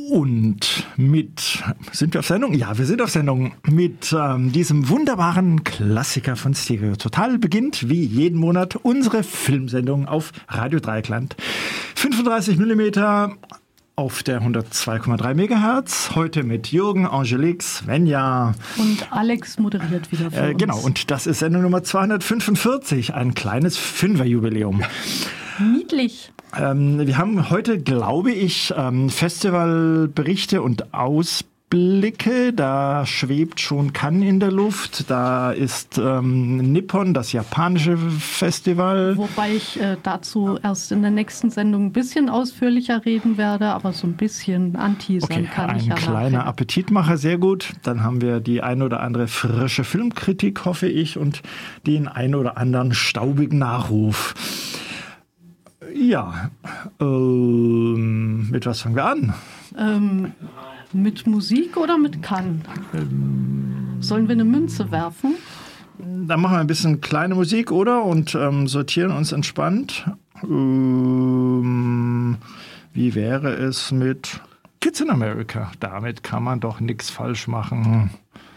Sind wir auf Sendung? Ja, wir sind auf Sendung mit diesem wunderbaren Klassiker von Stereo Total. Beginnt wie jeden Monat unsere Filmsendung auf Radio Dreieckland. 35 mm auf der 102,3 MHz. Heute mit Jürgen, Angelique, Svenja. Und Alex moderiert wieder für uns. Genau, und das ist Sendung Nummer 245, ein kleines Fünferjubiläum. Niedlich. Wir haben heute, glaube ich, Festivalberichte und Ausblicke. Da schwebt schon Cannes in der Luft. Da ist Nippon, das japanische Festival. Wobei ich dazu erst in der nächsten Sendung ein bisschen ausführlicher reden werde, aber so ein bisschen anteasern kann ich ja ein kleiner nachher. Appetitmacher, sehr gut. Dann haben wir die ein oder andere frische Filmkritik, hoffe ich, und den ein oder anderen staubigen Nachruf. Ja, mit was fangen wir an? Mit Musik oder mit Cannes? Sollen wir eine Münze werfen? Dann machen wir ein bisschen kleine Musik, oder? Und sortieren uns entspannt. Wie wäre es mit Kids in America? Damit kann man doch nichts falsch machen.